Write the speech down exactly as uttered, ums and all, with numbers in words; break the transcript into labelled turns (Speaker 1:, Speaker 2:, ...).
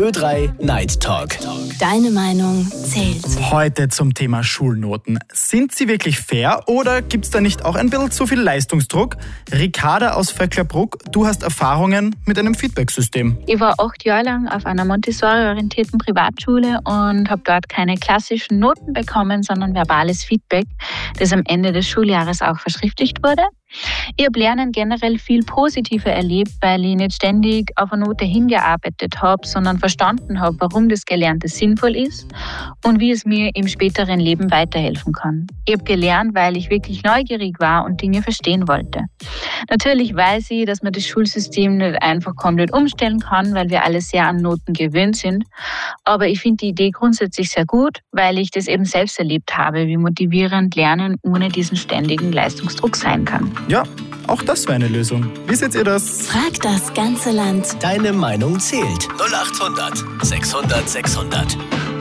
Speaker 1: Ö drei Night Talk.
Speaker 2: Deine Meinung zählt.
Speaker 3: Heute zum Thema Schulnoten. Sind sie wirklich fair oder gibt es da nicht auch ein bisschen zu viel Leistungsdruck? Ricarda aus Vöcklerbruck, du hast Erfahrungen mit einem Feedback-System.
Speaker 4: Ich war acht Jahre lang auf einer Montessori-orientierten Privatschule und habe dort keine klassischen Noten bekommen, sondern verbales Feedback, das am Ende des Schuljahres auch verschriftlicht wurde. Ich habe Lernen generell viel positiver erlebt, weil ich nicht ständig auf eine Note hingearbeitet habe, sondern verstanden habe, warum das Gelernte sinnvoll ist und wie es mir im späteren Leben weiterhelfen kann. Ich habe gelernt, weil ich wirklich neugierig war und Dinge verstehen wollte. Natürlich weiß ich, dass man das Schulsystem nicht einfach komplett umstellen kann, weil wir alle sehr an Noten gewöhnt sind. Aber ich finde die Idee grundsätzlich sehr gut, weil ich das eben selbst erlebt habe, wie motivierend Lernen ohne diesen ständigen Leistungsdruck sein kann.
Speaker 3: Ja, auch das wäre eine Lösung. Wie seht ihr das?
Speaker 2: Frag das ganze Land.
Speaker 1: Deine Meinung zählt. null acht hundert sechshundert sechshundert.